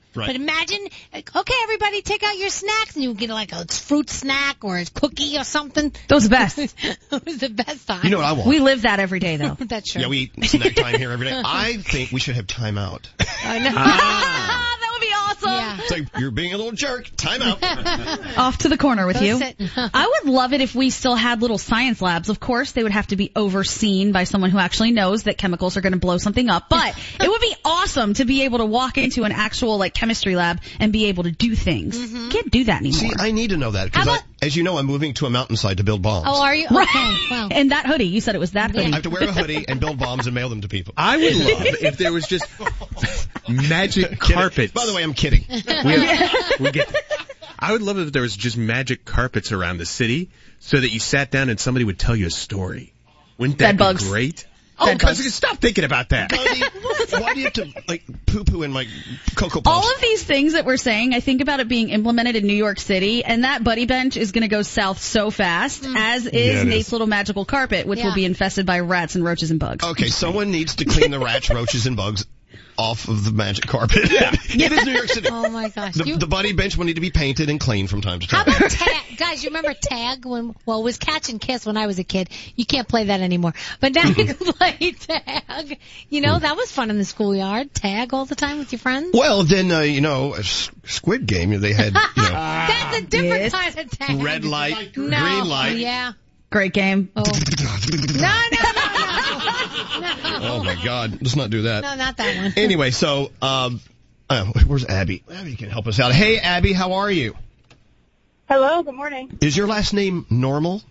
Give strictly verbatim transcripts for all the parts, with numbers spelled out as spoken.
Right. But imagine, okay, everybody take out your snacks, and you get like a fruit snack or a cookie or something. That was the best. It was the best time. You know what I want? We live that every day, though. That's true. Yeah, we eat snack time here every day. I think we should have time out. I know. Ah, that would be awesome. Yeah. It's like, you're being a little jerk. Time out. Off to the corner with Go you. sit. I would love it if we still had little science labs. Of course, they would have to be overseen by someone who actually knows that chemicals are going to blow something up. But it would be awesome to be able to walk into an actual like chemistry lab and be able to do things. Mm-hmm. Can't do that anymore. See, I need to know that because, How about- as you know, I'm moving to a mountainside to build bombs. Oh, are you? Right. Okay. Well. And that hoodie, you said it was that Yeah. hoodie. I have to wear a hoodie and build bombs and mail them to people. I would love if there was just magic carpets. By the way, I'm kidding. We, have, we get. I would love it if there was just magic carpets around the city, so that you sat down and somebody would tell you a story. Wouldn't that Bed be bugs. great? Bed Oh, because bugs. stop thinking about that. Gandhi, why do you have to like poo-poo in my Cocoa Puffs? All of these things that we're saying, I think about it being implemented in New York City, and that buddy bench is going to go south so fast, as is Yeah, it Nate's is. little magical carpet, which Yeah. will be infested by rats and roaches and bugs. Okay, someone needs to clean the rats, roaches, and bugs off of the magic carpet. Yeah. It is New York City. Oh my gosh. The, You- the buddy bench will need to be painted and cleaned from time to How time. about tag? Guys, you remember tag when, well, it was catch and kiss when I was a kid. You can't play that anymore. But now you can play tag. You know, that was fun in the schoolyard. Tag all the time with your friends. Well, then, uh, you know, a s- Squid Game, they had, you know, That's a different yes. kind of tag. red light, No. green light. Yeah. Great game. Oh. No, no, no, no. No. Oh, my God. Let's not do that. No, not that one. Anyway, so, um, oh, where's Abby? Abby can help us out. Hey, Abby, how are you? Hello, good morning. Is your last name Normal?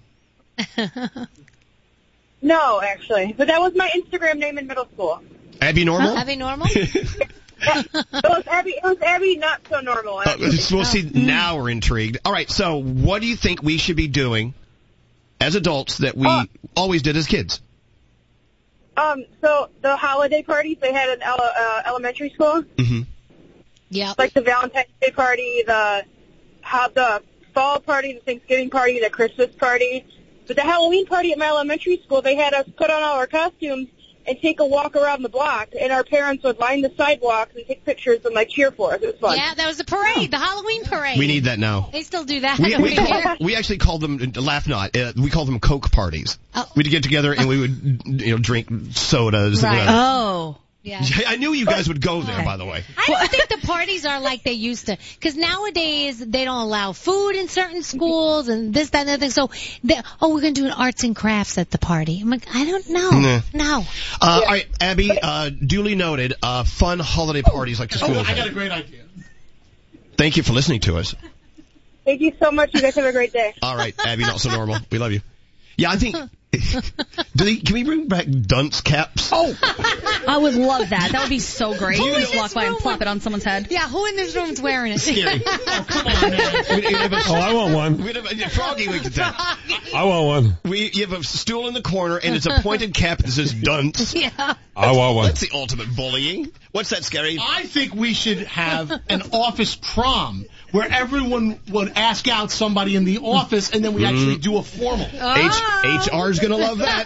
No, actually. But that was my Instagram name in middle school. Abby Normal? Abby Normal? It was Abby, it was Abby not so normal. Uh, actually. well, see, now we're intrigued. All right, so what do you think we should be doing as adults that we Uh, always did as kids? Um, so the holiday parties they had in ele- uh, elementary school, Mm-hmm. Yeah. like the Valentine's Day party, the how the fall party, the Thanksgiving party, the Christmas party. But the Halloween party at my elementary school, they had us put on all our costumes and take a walk around the block, and our parents would line the sidewalks and take pictures and like cheer for us. It was fun. Yeah, that was the parade, the Halloween parade. We need that now. They still do that We, every we, call, year. we actually called them, laugh not, uh, we called them Coke parties. Oh. We'd get together and we would, you know, drink sodas. Right. And whatever. Oh. Yeah. I knew you guys would go there, Okay. by the way. I don't think the parties are like they used to. Because nowadays, they don't allow food in certain schools and this, that, and the other thing. So, they, oh, we're going to do an arts and crafts at the party. I'm like, I don't know. Nah. No. Uh, all right, Abby, uh, duly noted, uh, fun holiday parties like the school. Oh, I got a great idea. Thank you for listening to us. Thank you so much. You guys have a great day. All right, Abby, not so normal. We love you. Yeah, I think. Do they, can we bring back dunce caps? Oh, I would love that. That would be so great. Who You in just walk this by and room plop would- it on someone's head. Yeah, who in this room's wearing it? Scary. Oh, come on, man. We, we have a, Oh, I want one. we have a, Froggy, we can say. I want one. We you have a stool in the corner and it's a pointed cap that says dunce. Yeah. I want one. That's the ultimate bullying. What's that, Scary? I think we should have an office prom where everyone would ask out somebody in the office and then we actually do a formal. H, HR's gonna love that.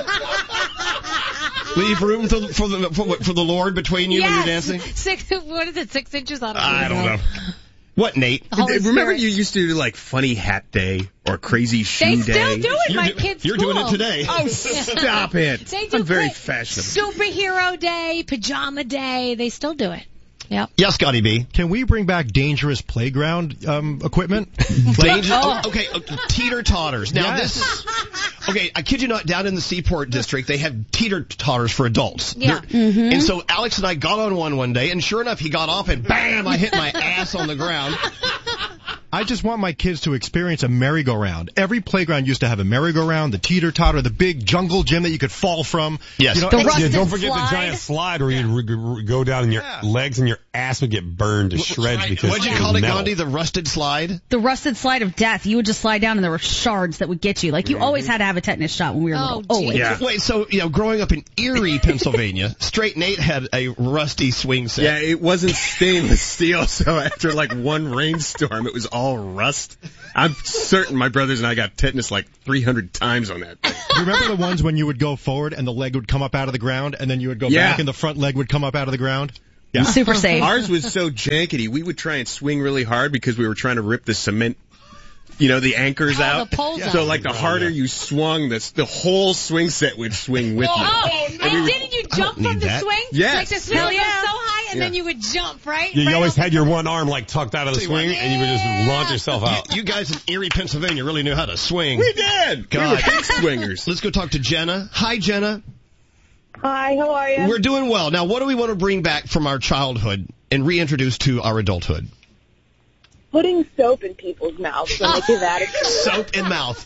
Leave room for, for the for, what, for the Lord between you when you're Yes. dancing. Six, what is it, six inches? I don't, I don't know. know. What, Nate? The Holy Remember Spirit. you used to do like funny hat day or crazy shoe They day? still do it, You're my do- kids' You're school. doing it today. Oh, stop it. They do I'm very great. fashionable. Superhero day, pajama day, they still do it. Yep. Yes, Scotty B. Can we bring back dangerous playground um, equipment? Danger- oh, okay, okay, teeter totters. Now Yes. this is okay. I kid you not. Down in the Seaport district, they have teeter totters for adults. Yeah. They're- And so Alex and I got on one one day, and sure enough, he got off, and bam! I hit my ass on the ground. I just want my kids to experience a merry-go-round. Every playground used to have a merry-go-round, the teeter-totter, the big jungle gym that you could fall from. Yes. You know, The it's- rusted Yeah, don't forget slide. the giant slide where you'd re- re- go down and your Yeah. legs and your ass would get burned to shreds because What'd you it was call it, metal. Gandhi? The rusted slide? The rusted slide of death. You would just slide down and there were shards that would get you. Like you always had to have a tetanus shot when we were Oh, little. Always. geez. Yeah. Wait, so, you know, growing up in Erie, Pennsylvania, Straight Nate had a rusty swing set. Yeah, it wasn't stainless steel, so after like one rainstorm, it was all rust. I'm certain my brothers and I got tetanus like three hundred times on that thing. Do you remember the ones when you would go forward and the leg would come up out of the ground, and then you would go Yeah. back and the front leg would come up out of the ground? Yeah. Super safe. Ours was so jankety. We would try and swing really hard because we were trying to rip the cement, you know, the anchors Oh, out. the poles So out. like the harder you swung, the the whole swing set would swing with you. Oh, and we would- didn't you jump need from the that. swing? Yes. Like the swing Hell would yeah. go so high, and Yeah. then you would jump, right? You, you Right always over had the- your one arm like tucked out of the Tell you what. swing, and you would just launch yourself out. You, you guys in Erie, Pennsylvania really knew how to swing. We did. God. We were big swingers. Let's go talk to Jenna. Hi, Jenna. Hi, how are you? We're doing well. Now, what do we want to bring back from our childhood and reintroduce to our adulthood? Putting soap in people's mouths when they give attitude. Soap in mouth.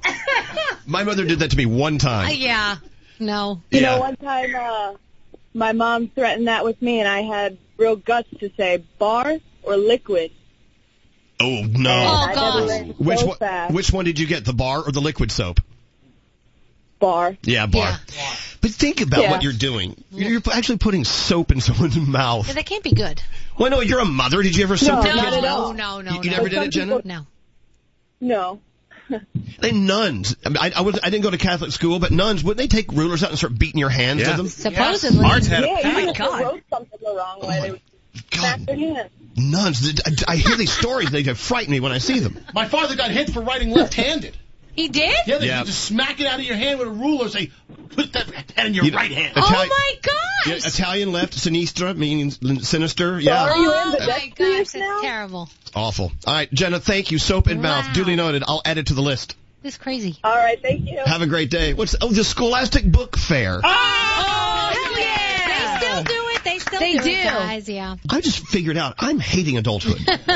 My mother did that to me one Uh, time. yeah. No. You Yeah. know, one time uh, my mom threatened that with me, and I had real guts to say bar or liquid. Oh, no. Oh, I gosh. never learned Which so one, fast. which one did you get, the bar or the liquid soap? Bar. Yeah, bar. Yeah. But think about Yeah. what you're doing. You're actually putting soap in someone's mouth. Yeah, that can't be good. Well, no, you're a mother. Did you ever soap No, your not kids' at mouth? all. No, no, You, you no. never did it, Jenna? No. No. They nuns. I, mean, I, I, was, I didn't go to Catholic school, but nuns, wouldn't they take rulers out and start beating your hands Yeah. with them? Supposedly. Ours had Yeah, a even my if God. they wrote something the wrong way, they would smack God, their hands. nuns. I, I hear these stories. They frighten me when I see them. My father got hit for writing left-handed. He did? Yeah, they Yeah. could just smack it out of your hand with a ruler and say, put that pen in your You know, right hand. Itali- Oh my gosh! Yeah, Italian left, sinistra, means sinister. Yeah. Are you Oh in the my death gosh, serious that's now? terrible. Awful. All right, Jenna, thank you. Soap in mouth. Wow. Duly noted. I'll add it to the list. This is crazy. All right, thank you. Have a great day. What's oh the Scholastic Book Fair? Oh, hell yeah! They still do it. They still They do, do. it, guys. Yeah. I just figured out I'm hating adulthood.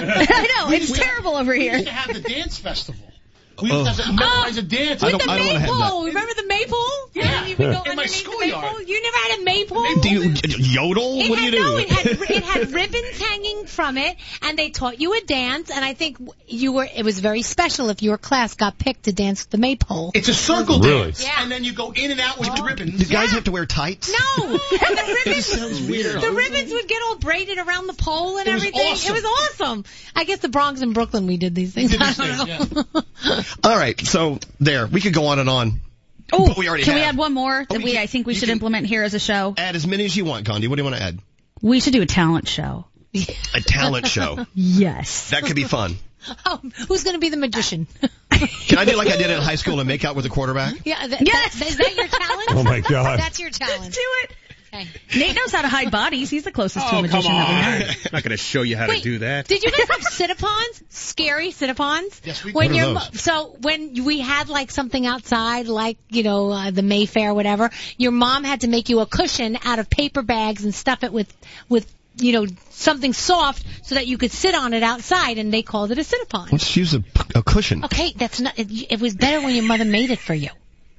I know, it's terrible over We here. used to have the dance festival. We Oh. used to memorize a dance. I With don't- the I don't wanna have maypole. that. Remember the maypole? Yeah. And you would go In my underneath the schoolyard. maypole. You never had a maypole? Do you yodel? It What do had, you do? No, it had it had ribbons hanging from it, and they taught you a dance. And I think you were. It was very special if your class got picked to dance with the maypole. It's a circle Really? dance. Yeah. And then you go in and out with the ribbons. Do guys have to wear tights? No, and the ribbons. sounds weird. The ribbons would get all braided around the pole and It was everything. awesome. It was awesome. I guess the Bronx and Brooklyn we did these things. did I these don't things, know. All right, so there. We could go on and on. Oh, But we already can we have. add one more that Oh, we you- I think we you should can- implement here as a show? Add as many as you want, Gandhi. What do you want to add? We should do a talent show. A talent show. Yes. That could be fun. Oh, who's going to be the magician? Can I do like I did in high school and make out with the quarterback? Yeah, th- Yes! that, is that your talent? Oh my God. That's your talent. Do it. Okay. Nate knows how to hide bodies. He's the closest to a Oh, come magician that we have. on. I'm not going to show you how to Wait, do that. Did you guys have sit-upons? Scary sit-upons? Yes, we when What are your those? mo- So when we had like something outside, like, you know, uh, the Mayfair or whatever, your mom had to make you a cushion out of paper bags and stuff it with, with, you know, something soft so that you could sit on it outside, and they called it a sit-upon. Let's use a, a cushion. Okay, that's not, it, it was better when your mother made it for you.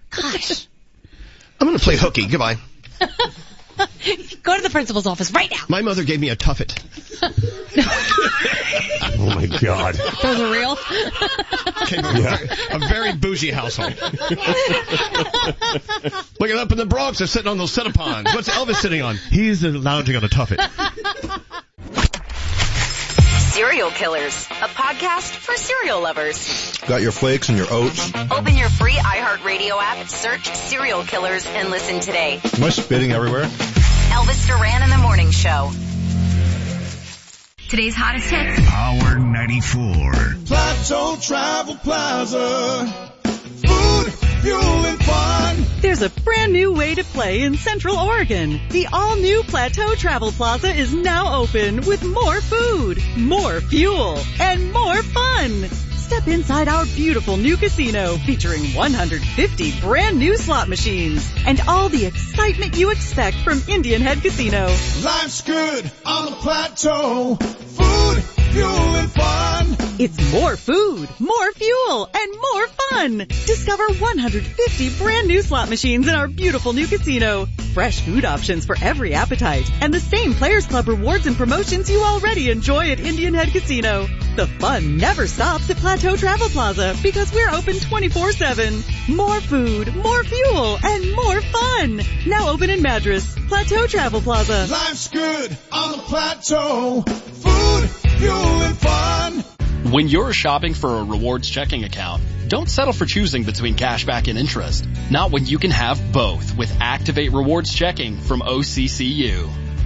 Gosh. I'm going to play hooky. Goodbye. Go to the principal's office right now. My mother gave me a tuffet. Oh my God. Those are real. Came from a, very, a very bougie household. Looking up in the Bronx, they're sitting on those sit-upons. What's Elvis sitting on? He's lounging on a tuffet. Serial Killers, a podcast for serial lovers. Got your flakes and your oats. Open your free iHeartRadio app, search Serial Killers, and listen today. Am I spitting everywhere? Elvis Duran in the Morning Show. Today's hottest hits. Power ninety-four. Plateau Travel Plaza. Food, fuel, and fun. There's a brand new way to play in Central Oregon. The all-new Plateau Travel Plaza is now open with more food, more fuel, and more fun. Step inside our beautiful new casino featuring one hundred fifty brand new slot machines and all the excitement you expect from Indian Head Casino. Life's good on the plateau. Food, fuel, and fun. It's more food, more fuel, and more fun. Discover one hundred fifty brand new slot machines in our beautiful new casino. Fresh food options for every appetite and the same Players Club rewards and promotions you already enjoy at Indian Head Casino. The fun never stops at Plateau Travel Plaza because we're open twenty-four seven. More food, more fuel, and more fun. Now open in Madras. Plateau Travel Plaza. Life's good on the plateau. Food, fuel, and fun. When you're shopping for a rewards checking account, don't settle for choosing between cashback and interest. Not when you can have both with Activate Rewards Checking from O C C U.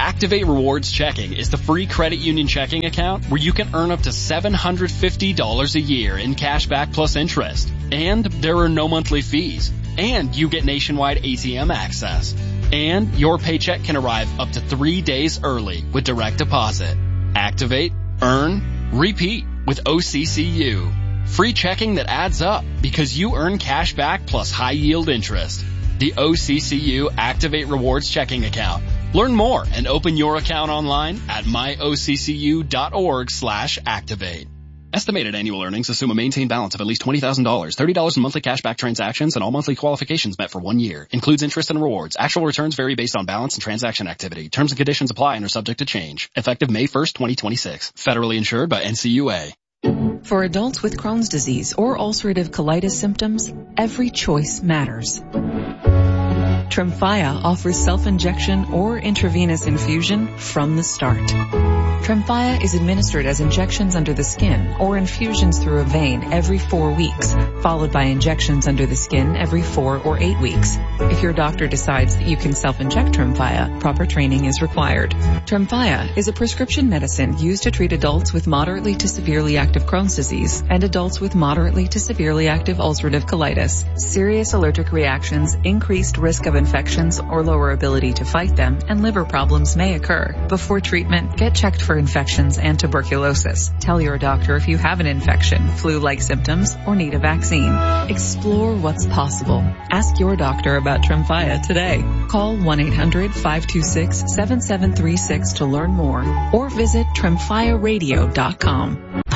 Activate Rewards Checking is the free credit union checking account where you can earn up to seven hundred fifty dollars a year in cash back plus interest. And there are no monthly fees. And you get nationwide A T M access. And your paycheck can arrive up to three days early with direct deposit. Activate, earn, repeat with O C C U. Free checking that adds up because you earn cash back plus high yield interest. The O C C U Activate Rewards Checking Account. Learn more and open your account online at myoccu.org slash activate. Estimated annual earnings assume a maintained balance of at least twenty thousand dollars, thirty dollars in monthly cashback transactions, and all monthly qualifications met for one year. Includes interest and rewards. Actual returns vary based on balance and transaction activity. Terms and conditions apply and are subject to change. Effective May first, twenty twenty-six. Federally insured by N C U A. For adults with Crohn's disease or ulcerative colitis symptoms, every choice matters. Tremfya offers self-injection or intravenous infusion from the start. Tremfya is administered as injections under the skin or infusions through a vein every four weeks, followed by injections under the skin every four or eight weeks. If your doctor decides that you can self-inject Tremfya, proper training is required. Tremfya is a prescription medicine used to treat adults with moderately to severely active Crohn's disease and adults with moderately to severely active ulcerative colitis. Serious allergic reactions, increased risk of infections or lower ability to fight them, and liver problems may occur. Before treatment, get checked for infections and tuberculosis. Tell your doctor if you have an infection, flu-like symptoms, or need a vaccine. Explore what's possible. Ask your doctor about Tremfya today. Call one eight hundred five two six seven seven three six to learn more or visit tremfya radio dot com.